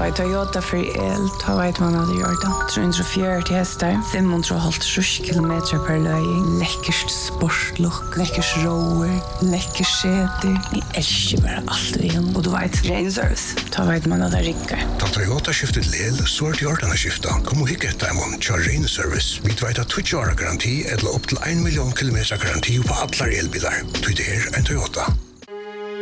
Ta Toyota för el, ta vet man hade gjort det. 340 hästar, 550 kilometer per löjning. Läckert sportlook, läckert rower, läckert säte. Ni älskar bara allt vi har. Och du vet, ren service. Ta vet man hade rickar. Ta Toyota skiftet lel, så är det gjort att skifta. Kom och hicka ett diamond, kör ren service. Vi vet att 20 år garanti eller upp till 1 miljon kilometer garanti på alla elbilar. Det är en Toyota.